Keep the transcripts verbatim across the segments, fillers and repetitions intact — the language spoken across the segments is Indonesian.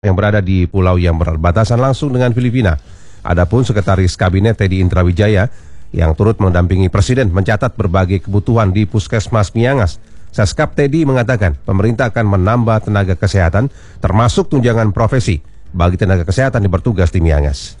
yang berada di pulau yang berbatasan langsung dengan Filipina. Adapun Sekretaris Kabinet Teddy Indrawijaya yang turut mendampingi Presiden mencatat berbagai kebutuhan di Puskesmas Miangas. Seskap Teddy mengatakan pemerintah akan menambah tenaga kesehatan termasuk tunjangan profesi bagi tenaga kesehatan yang bertugas di Miangas.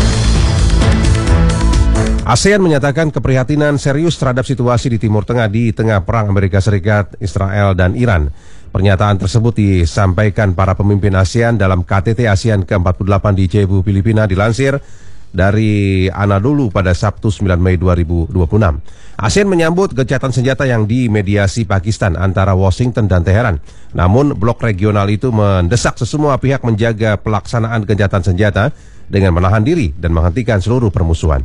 ASEAN menyatakan keprihatinan serius terhadap situasi di Timur Tengah di tengah perang Amerika Serikat, Israel, dan Iran. Pernyataan tersebut disampaikan para pemimpin ASEAN dalam K T T ASEAN ke empat puluh delapan di Cebu, Filipina, dilansir dari Anadolu pada Sabtu sembilan Mei dua ribu dua puluh enam. ASEAN menyambut gencatan senjata yang dimediasi Pakistan antara Washington dan Teheran. Namun blok regional itu mendesak semua pihak menjaga pelaksanaan gencatan senjata dengan menahan diri dan menghentikan seluruh permusuhan.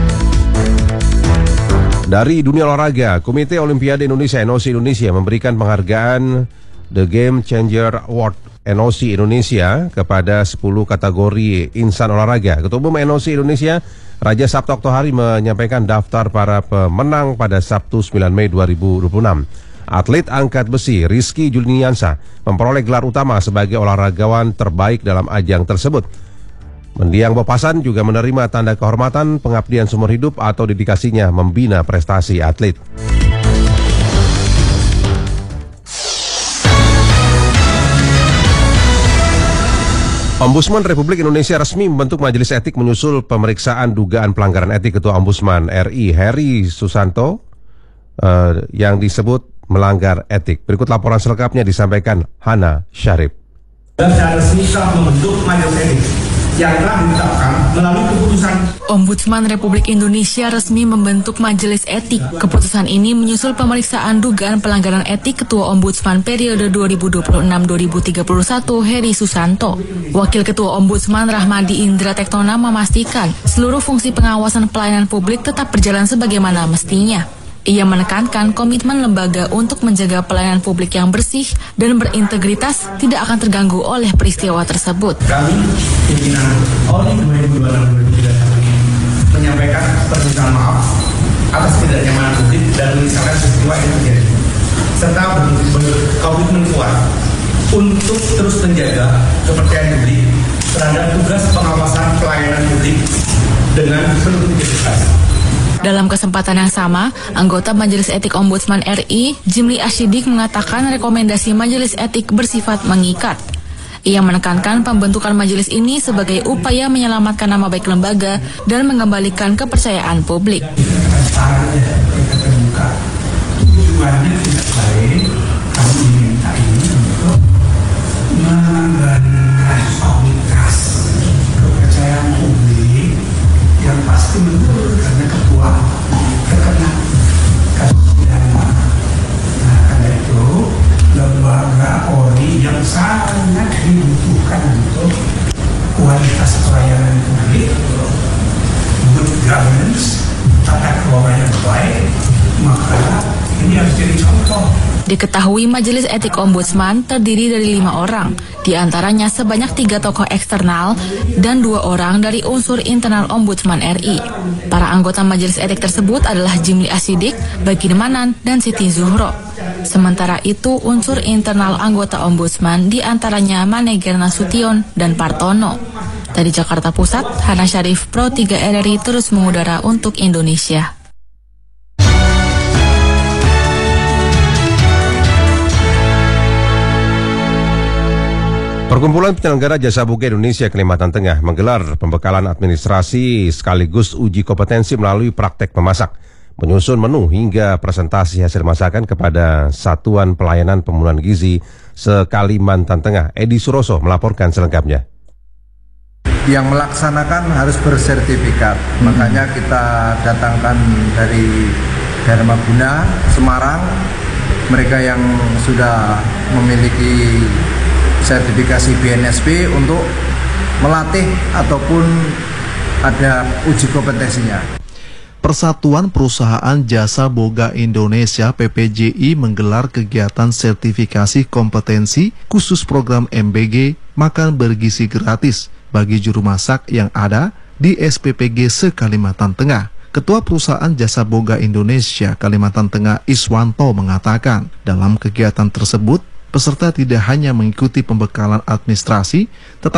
Dari dunia olahraga, Komite Olimpiade Indonesia N O C Indonesia memberikan penghargaan The Game Changer Award N O C Indonesia kepada sepuluh kategori insan olahraga. Ketua Umum N O C Indonesia, Raja Sabto Oktohari, menyampaikan daftar para pemenang pada Sabtu sembilan Mei dua ribu dua puluh enam. Atlet angkat besi Rizky Juliniansa memperoleh gelar utama sebagai olahragawan terbaik dalam ajang tersebut. Mendiang Bopasan juga menerima tanda kehormatan pengabdian seumur hidup atau dedikasinya membina prestasi atlet. Ombudsman Republik Indonesia resmi membentuk majelis etik menyusul pemeriksaan dugaan pelanggaran etik Ketua Ombudsman R I Heri Susanto uh, yang disebut melanggar etik. Berikut laporan selengkapnya disampaikan Hana Syarif. Dan secara resmi telah membentuk majelis etik yang telah ditetapkan melalui keputusan. Ombudsman Republik Indonesia resmi membentuk majelis etik. Keputusan ini menyusul pemeriksaan dugaan pelanggaran etik Ketua Ombudsman periode dua ribu dua puluh enam sampai dua ribu tiga puluh satu Heri Susanto. Wakil Ketua Ombudsman Rahmadi Indra Tektona memastikan seluruh fungsi pengawasan pelayanan publik tetap berjalan sebagaimana mestinya. Ia menekankan komitmen lembaga untuk menjaga pelayanan publik yang bersih dan berintegritas tidak akan terganggu oleh peristiwa tersebut. Kami, pimpinan O L I dua ribu dua puluh enam dua ribu tiga puluh satu menyampaikan permintaan maaf atas ketidaknyamanan publik dan menyesalkan peristiwa yang terjadi, serta berkomitmen kuat untuk terus menjaga kepercayaan publik terhadap tugas pengawasan pelayanan publik dengan penuh integritas. Dalam kesempatan yang sama, anggota Majelis Etik Ombudsman R I, Jimli Asyidik, mengatakan rekomendasi Majelis Etik bersifat mengikat. Ia menekankan pembentukan majelis ini sebagai upaya menyelamatkan nama baik lembaga dan mengembalikan kepercayaan publik. Tujuannya tidak lain, kami minta ini untuk mengembalikan kualitas kepercayaan publik yang pasti menurun karena ketua terkena kasus pidana. Nah, karena itu lembaga Polri yang sangat dibutuhkan untuk kualitas pelayanan publik, good governance, tata kelola yang baik, maka ini harus jadi contoh. Diketahui Majelis Etik Ombudsman terdiri dari lima orang, diantaranya sebanyak tiga tokoh eksternal dan dua orang dari unsur internal Ombudsman R I. Para anggota Majelis Etik tersebut adalah Jimli Asyidik, Bagin Manan, dan Siti Zuhro. Sementara itu unsur internal anggota Ombudsman diantaranya Maneger Nasution dan Partono. Dari Jakarta Pusat, Hana Syarif, Pro tiga R R I terus mengudara untuk Indonesia. Perkumpulan Penyelenggara Jasa Boga Indonesia Kalimantan Tengah menggelar pembekalan administrasi sekaligus uji kompetensi melalui praktek memasak, menyusun menu hingga presentasi hasil masakan kepada Satuan Pelayanan Pemenuhan Gizi se-Kalimantan Tengah. Edi Suroso melaporkan selengkapnya. Yang melaksanakan harus bersertifikat, hmm. makanya kita datangkan dari Dharma Guna, Semarang, mereka yang sudah memiliki sertifikasi B N S P untuk melatih ataupun ada uji kompetensinya. Persatuan Perusahaan Jasa Boga Indonesia P P J I menggelar kegiatan sertifikasi kompetensi khusus program M B G makan bergizi gratis bagi juru masak yang ada di S P P G se-Kalimantan Tengah. Ketua Perusahaan Jasa Boga Indonesia Kalimantan Tengah Iswanto mengatakan dalam kegiatan tersebut peserta tidak hanya mengikuti pembekalan administrasi, tetapi